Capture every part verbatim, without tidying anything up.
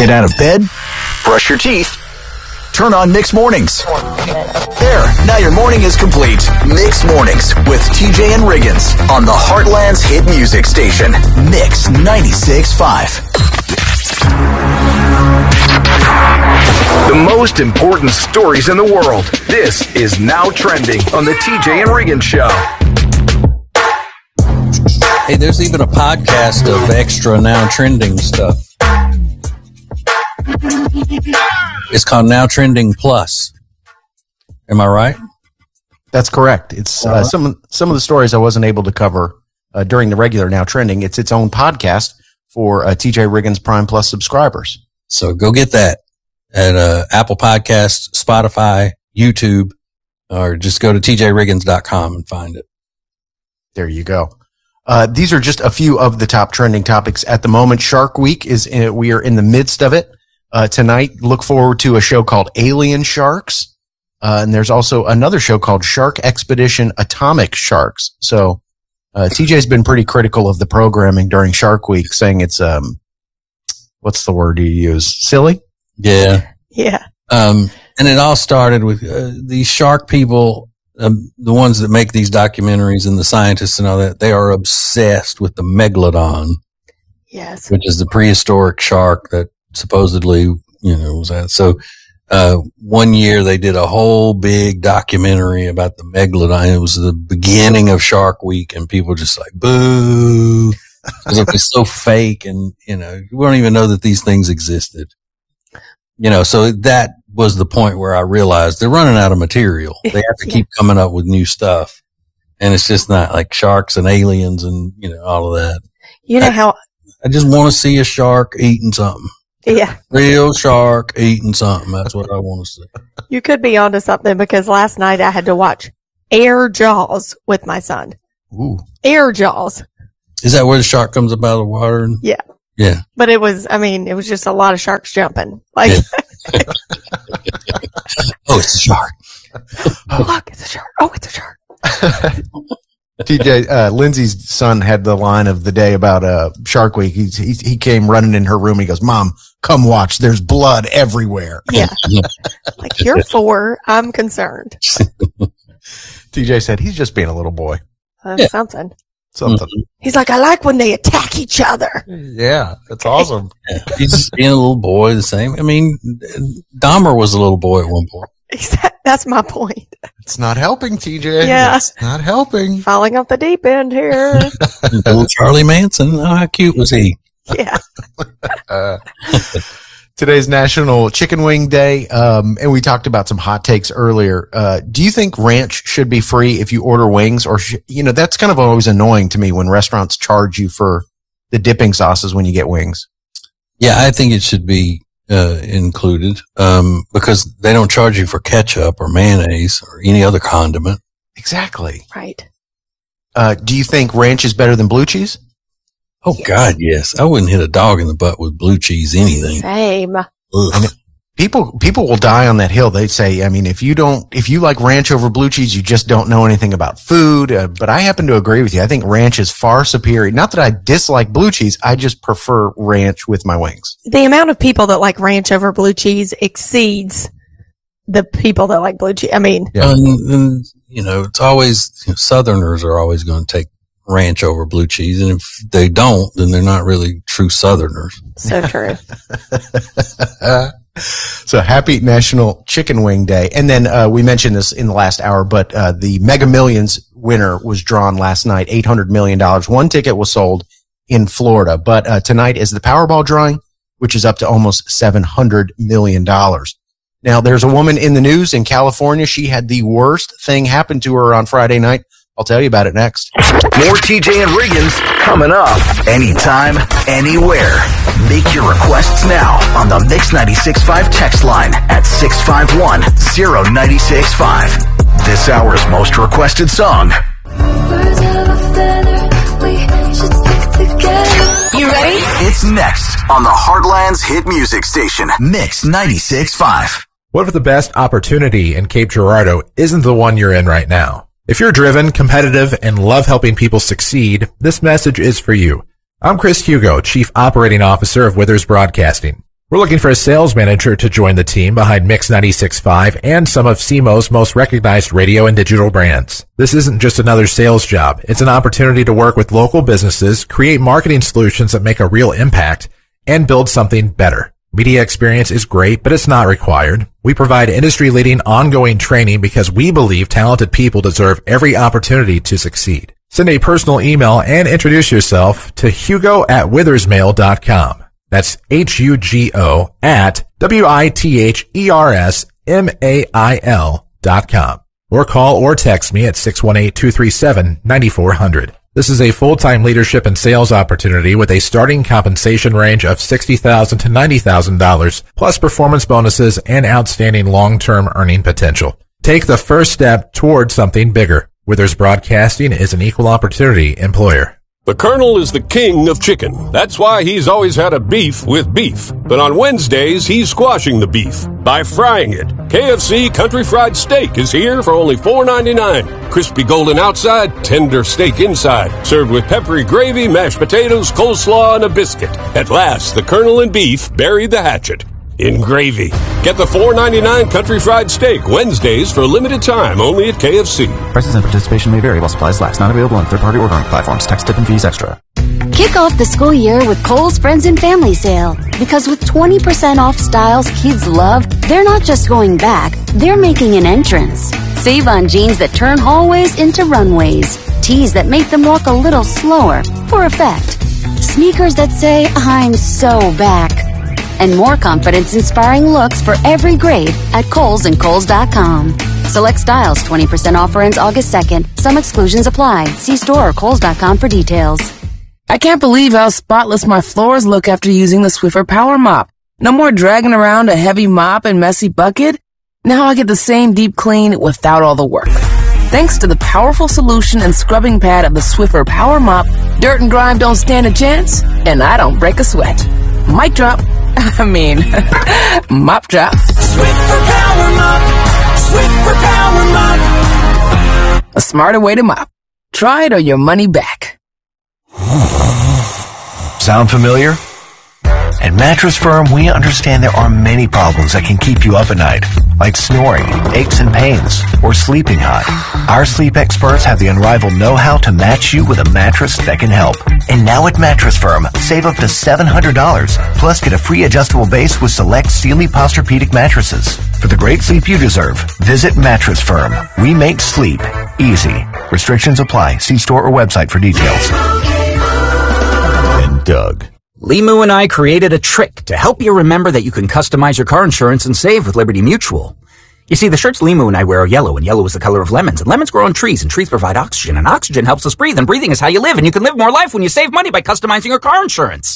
Get out of bed, brush your teeth, turn on Mixed Mornings. There, now your morning is complete. Mixed Mornings with T J and Riggins on the Heartland's hit music station, Mix ninety-six point five. The most important stories in the world. This is Now Trending on the T J and Riggins Show. Hey, there's even a podcast of extra Now Trending stuff. It's called Now Trending Plus. Am I right? That's correct. It's uh, some some of the stories I wasn't able to cover uh, during the regular Now Trending. It's its own podcast for uh, T J Riggins Prime Plus subscribers. So go get that at uh, Apple Podcasts, Spotify, YouTube, or just go to T J Riggins dot com and find it. There you go. Uh, these are just a few of the top trending topics at the moment. Shark Week is in, we are in the midst of it. Uh, tonight, look forward to a show called Alien Sharks. Uh, and there's also another show called Shark Expedition Atomic Sharks. So, uh, T J's been pretty critical of the programming during Shark Week, saying it's, um, what's the word you use? Silly? Yeah. Yeah. Um, and it all started with, uh, these shark people, um, the ones that make these documentaries and the scientists and all that, they are obsessed with the megalodon. Yes. Which is the prehistoric shark that supposedly, you know, was that. So, uh, one year they did a whole big documentary about the megalodon. It was the beginning of Shark Week and people just like, boo. Because it was so fake and, you know, we don't even know that these things existed. You know, so that was the point where I realized they're running out of material. They have to keep coming up with new stuff. And it's just not like sharks and aliens and, you know, all of that. You know I, how I just want to see a shark eating something. Yeah. Real shark eating something. That's what I want to see. You could be onto something because last night I had to watch Air Jaws with my son. Ooh. Air Jaws. Is that where the shark comes up out of the water? And, yeah. Yeah. But it was, I mean, it was just a lot of sharks jumping. Like, yeah. Oh, it's a shark. Oh, look, it's a shark. Oh, it's a shark. T J, uh, Lindsay's son had the line of the day about, uh, Shark Week. He, he, he came running in her room. He goes, Mom, come watch. There's blood everywhere. Yeah. Like, you're four. I'm concerned. T J said he's just being a little boy. Uh, yeah. Something. Something. Mm-hmm. He's like, I like when they attack each other. Yeah, that's awesome. Yeah. He's just being a little boy, the same. I mean, Dahmer was a little boy at one point. That's my point. It's not helping, T J. Yeah. It's not helping. Falling off the deep end here. Little Charlie Manson. Oh, how cute was he? Yeah. uh, today's National Chicken Wing Day, um, and we talked about some hot takes earlier. Uh, do you think ranch should be free if you order wings? Or, sh- you know, that's kind of always annoying to me when restaurants charge you for the dipping sauces when you get wings. Yeah, I think it should be uh, included um, because they don't charge you for ketchup or mayonnaise or any other condiment. Exactly. Right. Uh, do you think ranch is better than blue cheese? Oh, yes. God, yes. I wouldn't hit a dog in the butt with blue cheese anything. Same. I mean, people, people will die on that hill. They say, I mean, if you don't, if you like ranch over blue cheese, you just don't know anything about food. Uh, but I happen to agree with you. I think ranch is far superior. Not that I dislike blue cheese. I just prefer ranch with my wings. The amount of people that like ranch over blue cheese exceeds the people that like blue cheese. I mean, yeah. and, and, you know, it's always, you know, Southerners are always going to take ranch over blue cheese. And if they don't, then they're not really true Southerners. So true. So happy National Chicken Wing Day. And then, uh, we mentioned this in the last hour, but, uh, the Mega Millions winner was drawn last night, eight hundred million dollars. One ticket was sold in Florida, but, uh, tonight is the Powerball drawing, which is up to almost seven hundred million dollars. Now, there's a woman in the news in California. She had the worst thing happen to her on Friday night. I'll tell you about it next. More T J and Riggins coming up anytime, anywhere. Make your requests now on the Mix ninety-six point five text line at six five one, zero nine six five. This hour's most requested song. Birds of a feather, we should stick together. You ready? It's next on the Heartland's hit music station, Mix ninety-six point five. What if the best opportunity in Cape Girardeau isn't the one you're in right now? If you're driven, competitive, and love helping people succeed, this message is for you. I'm Chris Hugo, Chief Operating Officer of Withers Broadcasting. We're looking for a sales manager to join the team behind Mix ninety-six point five and some of S E M O's most recognized radio and digital brands. This isn't just another sales job. It's an opportunity to work with local businesses, create marketing solutions that make a real impact, and build something better. Media experience is great, but it's not required. We provide industry-leading ongoing training because we believe talented people deserve every opportunity to succeed. Send a personal email and introduce yourself to hugo at withersmail dot com. That's H U G O at W I T H E R S M A I L dot com. Or call or text me at six one eight, two three seven, nine four zero zero. This is a full-time leadership and sales opportunity with a starting compensation range of sixty thousand dollars to ninety thousand dollars, plus performance bonuses and outstanding long-term earning potential. Take the first step towards something bigger. Withers Broadcasting is an equal opportunity employer. The Colonel is the king of chicken. That's why he's always had a beef with beef. But on Wednesdays, he's squashing the beef by frying it. K F C Country Fried Steak is here for only four ninety-nine. Crispy golden outside, tender steak inside. Served with peppery gravy, mashed potatoes, coleslaw, and a biscuit. At last, the Colonel and beef buried the hatchet in gravy. Get the four ninety-nine Country Fried Steak Wednesdays for a limited time only at K F C. Prices and participation may vary while supplies last. Not available on third-party ordering platforms. Tax, tip, and fees extra. Kick off the school year with Kohl's Friends and Family Sale. Because with twenty percent off styles kids love, they're not just going back, they're making an entrance. Save on jeans that turn hallways into runways. Tees that make them walk a little slower for effect. Sneakers that say, I'm so back. And more confidence-inspiring looks for every grade at Kohl's and Kohl's dot com. Select styles, twenty percent offer ends August second. Some exclusions apply. See store or Kohl's dot com for details. I can't believe how spotless my floors look after using the Swiffer Power Mop. No more dragging around a heavy mop and messy bucket. Now I get the same deep clean without all the work. Thanks to the powerful solution and scrubbing pad of the Swiffer Power Mop, dirt and grime don't stand a chance, and I don't break a sweat. Mic drop. I mean, mop drop. Swiffer Power Mop. Swiffer Power Mop. A smarter way to mop. Try it or your money back. Sound familiar? At Mattress Firm, we understand there are many problems that can keep you up at night, like snoring, aches and pains, or sleeping hot. Our sleep experts have the unrivaled know-how to match you with a mattress that can help. And now at Mattress Firm, save up to seven hundred dollars, plus get a free adjustable base with select Sealy Posturepedic mattresses. For the great sleep you deserve, visit Mattress Firm. We make sleep easy. Restrictions apply. See store or website for details. And Doug. Limu and I created a trick to help you remember that you can customize your car insurance and save with Liberty Mutual. You see, the shirts Limu and I wear are yellow, and yellow is the color of lemons, and lemons grow on trees, and trees provide oxygen, and oxygen helps us breathe, and breathing is how you live, and you can live more life when you save money by customizing your car insurance.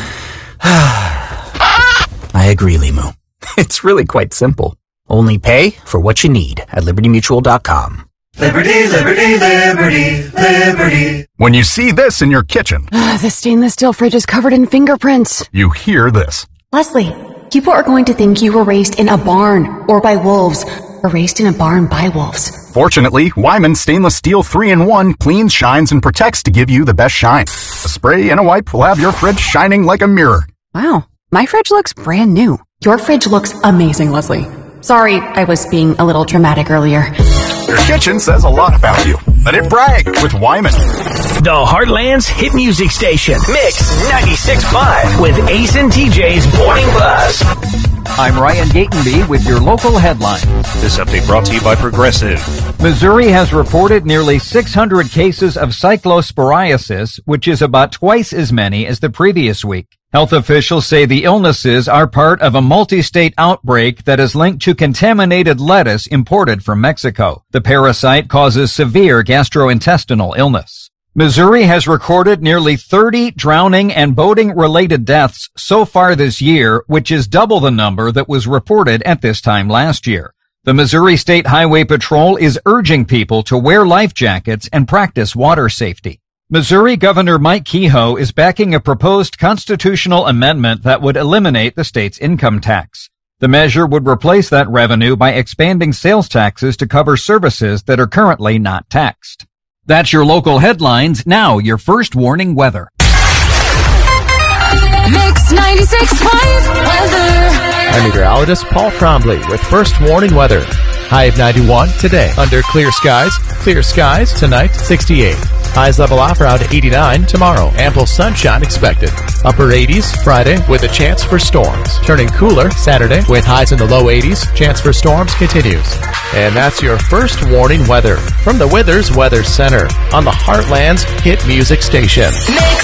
I agree, Limu. It's really quite simple. Only pay for what you need at liberty mutual dot com. Liberty, liberty, liberty, liberty. When you see this in your kitchen, uh, the stainless steel fridge is covered in fingerprints. You hear this. Leslie, people are going to think you were raised in a barn or by wolves, or raised in a barn by wolves. Fortunately, Wyman Stainless Steel three in one cleans, shines, and protects to give you the best shine. A spray and a wipe will have your fridge shining like a mirror. Wow, my fridge looks brand new. Your fridge looks amazing, Leslie. Sorry, I was being a little dramatic earlier. Your kitchen says a lot about you. Let it brag with Wyman. The Heartland's hit music station. Mix ninety-six point five with Ace and T J's Morning Buzz. I'm Ryan Gatenby with your local headlines. This update brought to you by Progressive. Missouri has reported nearly six hundred cases of cyclosporiasis, which is about twice as many as the previous week. Health officials say the illnesses are part of a multi-state outbreak that is linked to contaminated lettuce imported from Mexico. The parasite causes severe gastrointestinal illness. Missouri has recorded nearly thirty drowning and boating-related deaths so far this year, which is double the number that was reported at this time last year. The Missouri State Highway Patrol is urging people to wear life jackets and practice water safety. Missouri Governor Mike Kehoe is backing a proposed constitutional amendment that would eliminate the state's income tax. The measure would replace that revenue by expanding sales taxes to cover services that are currently not taxed. That's your local headlines. Now, your first warning weather. Mix ninety-six point five weather. I'm meteorologist Paul Trombley with first warning weather. High of ninety-one today. Under clear skies. Clear skies tonight, sixty-eight. Highs level off around eighty-nine tomorrow. Ample sunshine expected. Upper eighties Friday with a chance for storms. Turning cooler Saturday with highs in the low eighties. Chance for storms continues. And that's your first warning weather from the Withers Weather Center on the Heartland's hit music station. Mix